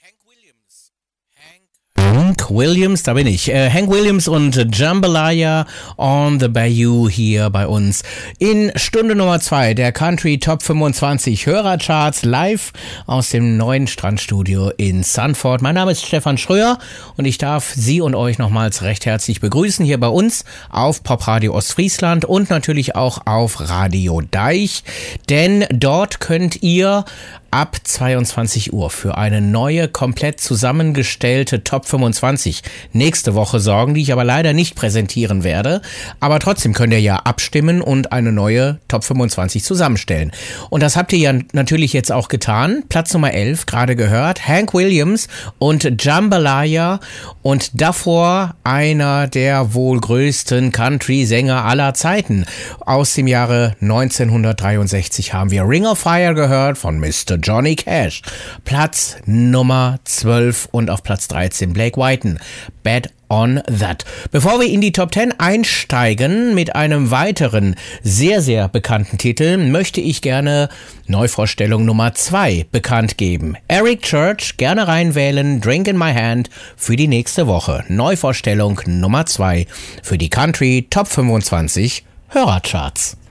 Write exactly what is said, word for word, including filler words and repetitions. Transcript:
Hank Williams. Hank Hank Williams, da bin ich. Äh, Hank Williams und Jambalaya on the Bayou hier bei uns in Stunde Nummer zwei der Country Top fünfundzwanzig Hörercharts live aus dem neuen Strandstudio in Sanford. Mein Name ist Stefan Schröer und ich darf Sie und euch nochmals recht herzlich begrüßen hier bei uns auf Popradio Ostfriesland und natürlich auch auf Radio Deich, denn dort könnt ihr ab zweiundzwanzig Uhr für eine neue, komplett zusammengestellte Top fünfundzwanzig nächste Woche sorgen, die ich aber leider nicht präsentieren werde. Aber trotzdem könnt ihr ja abstimmen und eine neue Top fünfundzwanzig zusammenstellen. Und das habt ihr ja natürlich jetzt auch getan. Platz Nummer elf, gerade gehört, Hank Williams und Jambalaya. Und davor einer der wohl größten Country-Sänger aller Zeiten. Aus dem Jahre neunzehnhundertdreiundsechzig haben wir Ring of Fire gehört von Mister Johnny Cash. Platz Nummer zwölf und auf Platz dreizehn Blake Whiten. Bet on That. Bevor wir in die Top zehn einsteigen mit einem weiteren sehr, sehr bekannten Titel, möchte ich gerne Neuvorstellung Nummer zwei bekannt geben. Eric Church, gerne reinwählen, Drink in My Hand für die nächste Woche. Neuvorstellung Nummer zwei für die Country Top fünfundzwanzig Hörercharts.